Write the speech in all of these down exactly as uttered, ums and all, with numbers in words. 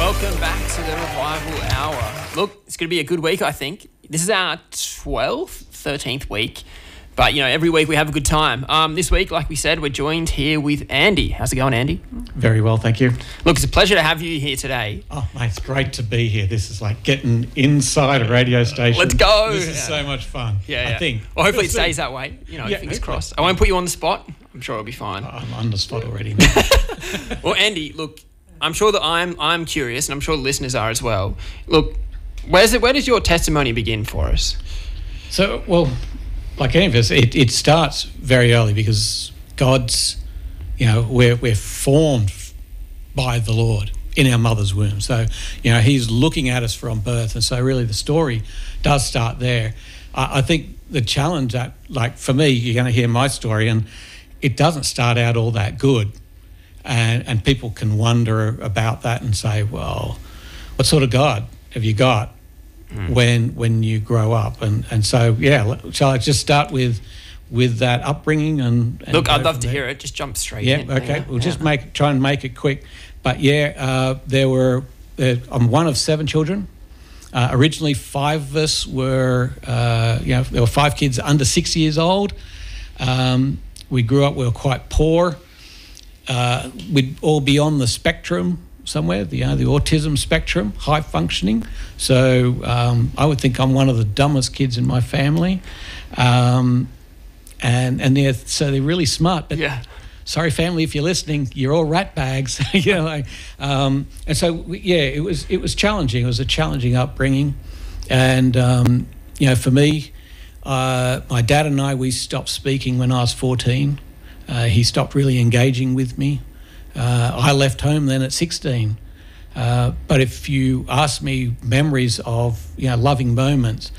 Welcome back to the Revival Hour. Look, it's going to be a good week, I think. This is our twelfth, thirteenth week. But, you know, every week we have a good time. Um, this week, like we said, we're joined here with Andy. How's it going, Andy? Very well, thank you. Look, it's a pleasure to have you here today. Oh, mate, it's great to be here. This is like getting inside a radio station. Let's go. This is so much fun. Yeah, yeah. I think. Well, hopefully it stays that way. You know, Yeah, fingers hopefully. crossed. I won't put you on the spot. I'm sure it'll be fine. I'm on the spot already. Well, Andy, look, I'm sure that I'm I'm curious, and I'm sure the listeners are as well. Look, where's it? Where does your testimony begin for us? So, well, like any of us, it, it starts very early because God's, you know, we're, we're formed by the Lord in our mother's womb. So, you know, he's looking at us from birth. And so really the story does start there. I, I think the challenge that, like for me, you're going to hear my story and it doesn't start out all that good. And, and people can wonder about that and say, well, what sort of God have you got? Mm. when when you grow up, and and so yeah, shall I just start with with that upbringing and, and look, I'd love to there? hear it. Just jump straight yeah in. okay yeah, we'll yeah. just make try and make it quick, but yeah uh there were uh, I'm one of seven children. Uh, originally five of us were uh you know there were five kids under six years old. Um we grew up, we were quite poor. Uh we'd all be on the spectrum somewhere, the, you know, the autism spectrum, high functioning. So um, I would think I'm one of the dumbest kids in my family. Um, and and they're, so they're really smart. But yeah. Sorry, family, if you're listening, you're all rat bags. you know, like, um, and so, we, yeah, it was it was challenging. It was a challenging upbringing. And, um, you know, for me, uh, my dad and I, we stopped speaking when I was fourteen. Uh, he stopped really engaging with me. Uh, I left home then at sixteen. Uh, but if you ask me memories of, you know, loving moments,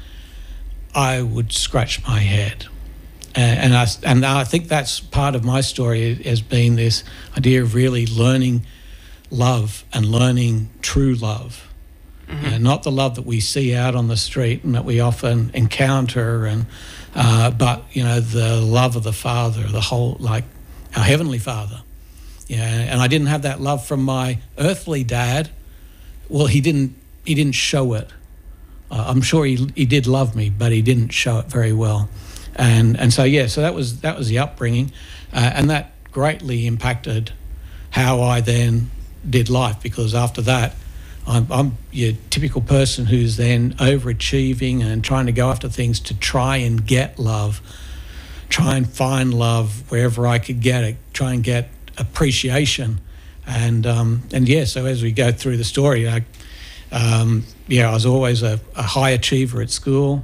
I would scratch my head. And, and, I, and I think that's part of my story, has been this idea of really learning love and learning true love. Mm-hmm. Uh, not the love that we see out on the street and that we often encounter, and uh, but, you know, the love of the Father, the whole, like our Heavenly Father. Yeah, and I didn't have that love from my earthly dad. Well, he didn't. He didn't show it. Uh, I'm sure he he did love me, but he didn't show it very well. And and so yeah, so that was that was the upbringing, uh, and that greatly impacted how I then did life. Because after that, I'm, I'm your typical person who's then overachieving and trying to go after things to try and get love, try and find love wherever I could get it, try and get appreciation. And um, and yeah, so as we go through the story, I, um, yeah, I was always a, a high achiever at school.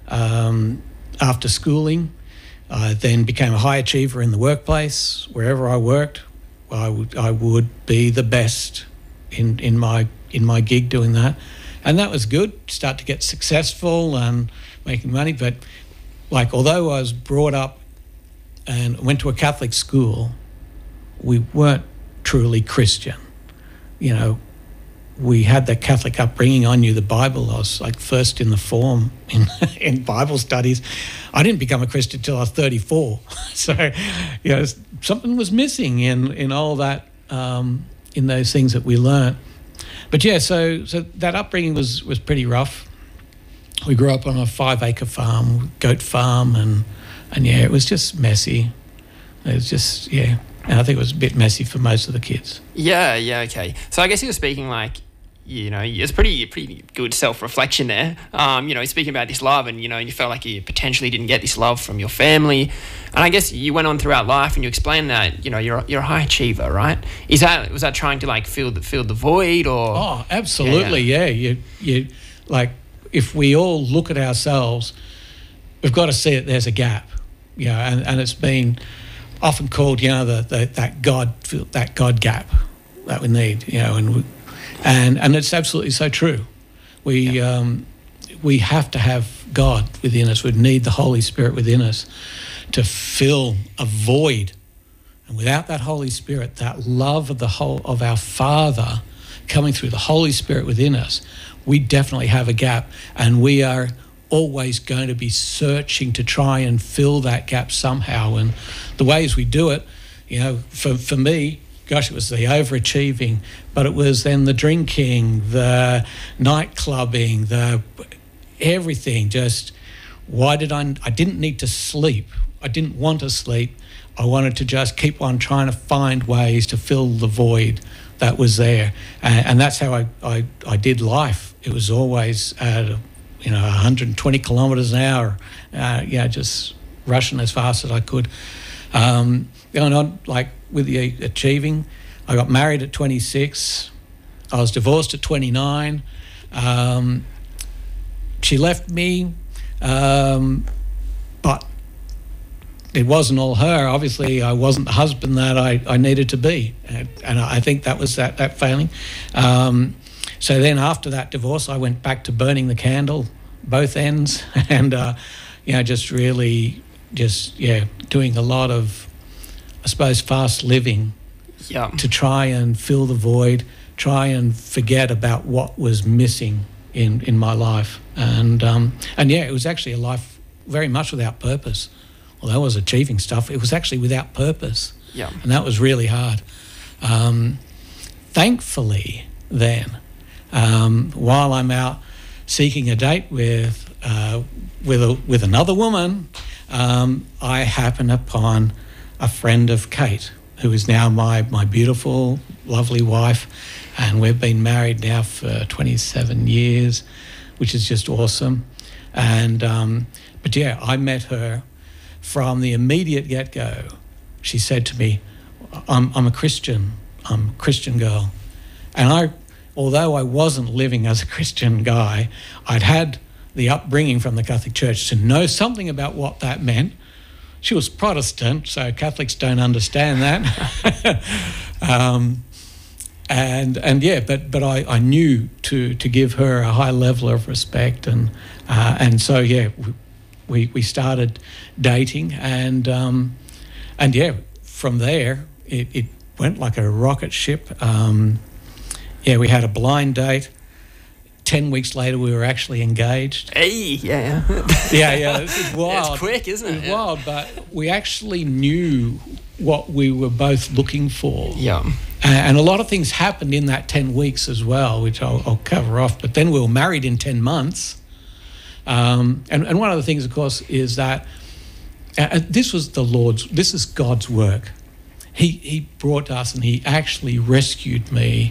Um, after schooling, I then became a high achiever in the workplace. Wherever I worked, I would I would be the best in in my in my gig doing that, and that was good. Start to get successful and making money. But like, although I was brought up and went to a Catholic school, we weren't truly Christian. You know, we had the Catholic upbringing. I knew the Bible. I was like first in the form in, in Bible studies. I didn't become a Christian till I was thirty-four. So, you know, something was missing in, in all that, um, in those things that we learnt. But yeah, so so that upbringing was, was pretty rough. We grew up on a five acre farm, goat farm, and, and yeah, it was just messy. It was just, yeah. And I think it was a bit messy for most of the kids. Yeah, yeah, okay. So I guess you were speaking like, you know, it's pretty pretty good self-reflection there. Um, you know, speaking about this love, and, you know, you felt like you potentially didn't get this love from your family. And I guess you went on throughout life and you explained that, you know, you're you're a high achiever, right? Is that, was that trying to like fill the fill the void, or? Oh, absolutely, yeah. yeah. You you like, if we all look at ourselves, we've got to see that there's a gap. You know, and, and it's been often called, you know, the, the that God that God gap that we need, you know, and we, and and it's absolutely so true. We yeah. um, we have to have God within us. We need the Holy Spirit within us to fill a void. And without that Holy Spirit, that love of the whole of our Father coming through the Holy Spirit within us, we definitely have a gap, and we are always going to be searching to try and fill that gap somehow. And the ways we do it, you know, for for me, gosh, it was the overachieving, but it was then the drinking, the night clubbing, the everything. Just why did I? I didn't need to sleep. I didn't want to sleep. I wanted to just keep on trying to find ways to fill the void that was there, and, and that's how I, I I did life. It was always at you know one hundred twenty kilometres an hour, uh, yeah, just rushing as fast as I could. Um, going on like with the achieving, I got married at twenty-six. I was divorced at twenty-nine. Um, she left me, um, but it wasn't all her. Obviously, I wasn't the husband that I, I needed to be, and, and I think that was that that failing. Um, so then, after that divorce, I went back to burning the candle, both ends, and uh, you know, just really, just yeah, doing a lot of, I suppose, fast living, yeah, to try and fill the void, try and forget about what was missing in in my life, and um, and yeah, it was actually a life very much without purpose. Although I was achieving stuff, it was actually without purpose. Yeah. And that was really hard. Um, thankfully, then, um, while I'm out seeking a date with uh, with a, with another woman, um, I happen upon a friend of Kate, who is now my my beautiful, lovely wife, and we've been married now for twenty-seven years, which is just awesome. And um, but yeah, I met her. From the immediate get-go, she said to me, I'm, I'm a Christian, I'm a Christian girl. And I, although I wasn't living as a Christian guy, I'd had the upbringing from the Catholic Church to know something about what that meant. She was Protestant, so Catholics don't understand that. um, and and yeah, but but I, I knew to to give her a high level of respect, and uh, and so yeah, we we started dating, and um, and yeah, from there it, it went like a rocket ship. Um, yeah, we had a blind date. Ten weeks later, we were actually engaged. Hey, yeah, yeah, yeah. This is wild. It's quick, isn't it? It's Yeah. wild, but we actually knew what we were both looking for. Yeah. And a lot of things happened in that ten weeks as well, which I'll, I'll cover off. But then we were married in ten months. Um, and, and one of the things, of course, is that uh, this was the Lord's, this is God's work. He, he brought us and he actually rescued me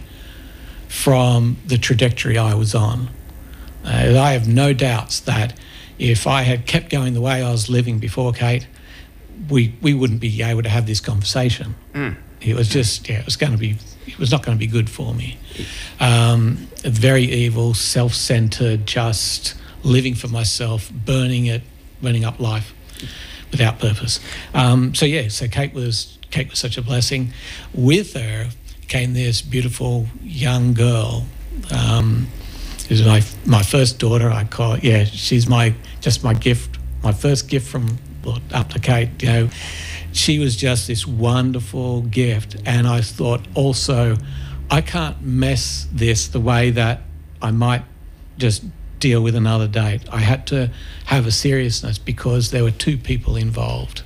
from the trajectory I was on. Uh, I have no doubts that if I had kept going the way I was living before Kate, we we wouldn't be able to have this conversation. Mm. It was just, yeah, it was going to be, it was not going to be good for me. Um, very evil, self-centered, just living for myself, burning it, burning up life without purpose. Um, so yeah, so Kate was Kate was such a blessing. With her came this beautiful young girl. Um, who's my my first daughter. I call it. Yeah, she's my just my gift, my first gift from well, up to Kate. You know, she was just this wonderful gift, and I thought also, I can't mess this the way that I might just deal with another date. I had to have a seriousness because there were two people involved,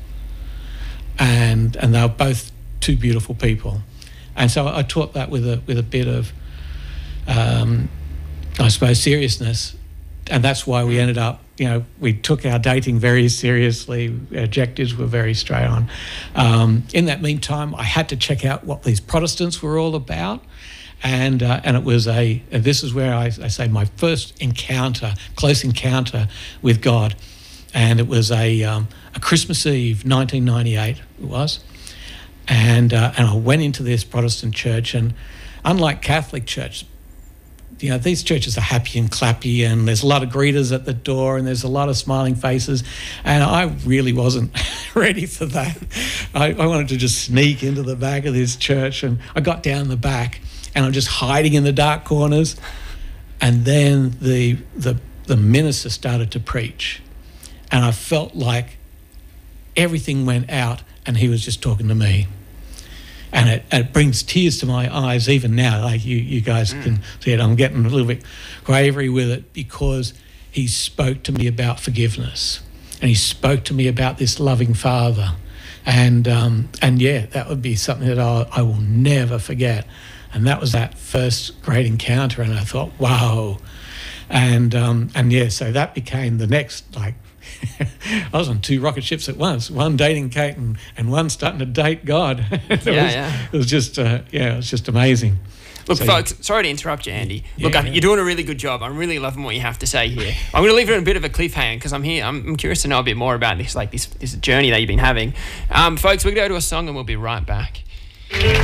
and and they were both two beautiful people, and so I taught that with a with a bit of, um, I suppose, seriousness, and that's why we ended up. You know, we took our dating very seriously. Our objectives were very straight on. Um, in that meantime, I had to check out what these Protestants were all about. And uh, and it was a, and this is where I, I say my first encounter, close encounter with God. And it was a, um, a Christmas Eve, nineteen ninety-eight it was. And, uh, and I went into this Protestant church, and unlike Catholic church, you know, these churches are happy and clappy, and there's a lot of greeters at the door, and there's a lot of smiling faces, and I really wasn't ready for that. I, I wanted to just sneak into the back of this church, and I got down the back, and I'm just hiding in the dark corners, and then the the the minister started to preach, and I felt like everything went out, and he was just talking to me. And it, it brings tears to my eyes even now. Like you, you guys mm. can see it. I'm getting a little bit quavery with it because he spoke to me about forgiveness, and he spoke to me about this loving Father And um, and yeah, that would be something that I, I will never forget. And that was that first great encounter, and I thought, wow. And um, and yeah, so that became the next, like, I was on two rocket ships at once, one dating Kate and, and one starting to date God. it, Yeah, was, yeah. it was just, uh, yeah, it was just amazing. Look, So, folks, sorry to interrupt you, Andy. Look, Yeah, I, yeah. you're doing a really good job. I'm really loving what you have to say here. I'm going to leave it in a bit of a cliffhanger because I'm here. I'm, I'm curious to know a bit more about this, like this, this journey that you've been having. Um, folks, we're going to go to a song and we'll be right back.